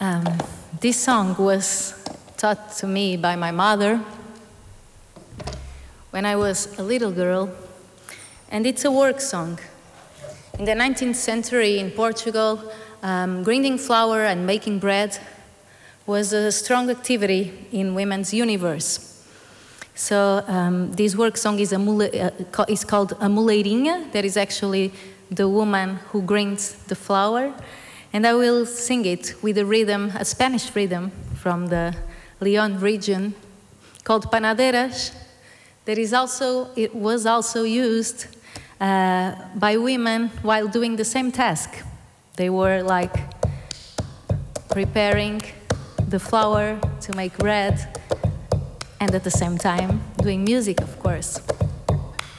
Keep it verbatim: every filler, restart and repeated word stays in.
Um, this song was taught to me by my mother when I was a little girl, and it's a work song. In the nineteenth century in Portugal, um, grinding flour and making bread was a strong activity in women's universe. So um, this work song is, a mule, uh, is called a muleirinha. That is actually the woman who grinds the flour. And I will sing it with a rhythm, a Spanish rhythm from the Leon region called panaderas. That is also, it was also used uh, by women while doing the same task. They were like preparing the flour to make bread and at the same time doing music, of course.